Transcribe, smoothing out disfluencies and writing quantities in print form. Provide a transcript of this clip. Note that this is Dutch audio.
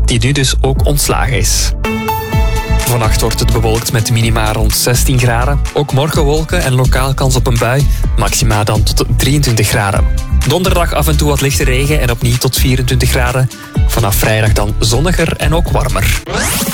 die nu dus ook ontslagen is. Vannacht wordt het bewolkt met minima rond 16 graden. Ook morgen wolken en lokaal kans op een bui. Maxima dan tot 23 graden. Donderdag af en toe wat lichte regen en opnieuw tot 24 graden. Vanaf vrijdag dan zonniger en ook warmer.